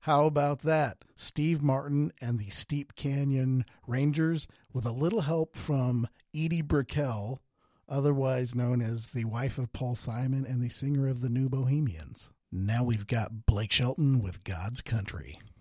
How about that? Steve Martin and the Steep Canyon Rangers, with a little help from Edie Brickell, otherwise known as the wife of Paul Simon and the singer of the New Bohemians. Now we've got Blake Shelton with God's Country.